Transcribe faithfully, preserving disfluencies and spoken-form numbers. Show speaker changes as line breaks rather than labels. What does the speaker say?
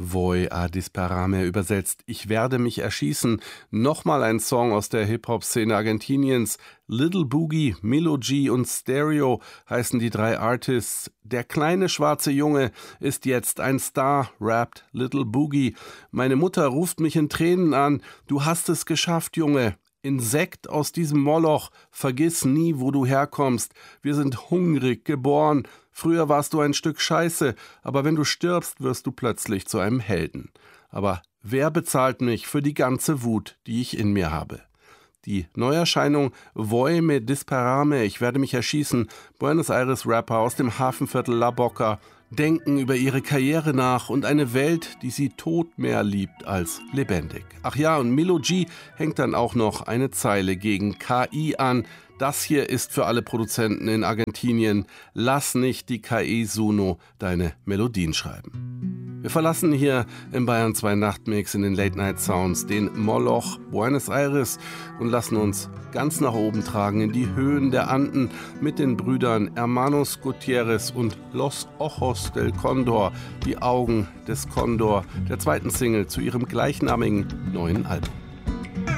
Voi a disparame übersetzt. Ich werde mich erschießen. Nochmal ein Song aus der Hip-Hop-Szene Argentiniens. Little Boogie, Milo G und Stereo heißen die drei Artists. Der kleine schwarze Junge ist jetzt ein Star, rappt Little Boogie. Meine Mutter ruft mich in Tränen an. Du hast es geschafft, Junge. Insekt aus diesem Moloch, vergiss nie, wo du herkommst. Wir sind hungrig geboren. Früher warst du ein Stück Scheiße, aber wenn du stirbst, wirst du plötzlich zu einem Helden. Aber wer bezahlt mich für die ganze Wut, die ich in mir habe? Die Neuerscheinung Voi me disparame, ich werde mich erschießen, Buenos Aires Rapper aus dem Hafenviertel La Boca denken über ihre Karriere nach und eine Welt, die sie tot mehr liebt als lebendig. Ach ja, und Milo G hängt dann auch noch eine Zeile gegen K I an. Das hier ist für alle Produzenten in Argentinien. Lass nicht die K I Suno deine Melodien schreiben. Wir verlassen hier im Bayern zwei Nachtmix in den Late Night Sounds den Moloch Buenos Aires und lassen uns ganz nach oben tragen in die Höhen der Anden mit den Brüdern Hermanos Gutierrez und Los Ojos del Condor, die Augen des Condor, der zweiten Single zu ihrem gleichnamigen neuen Album.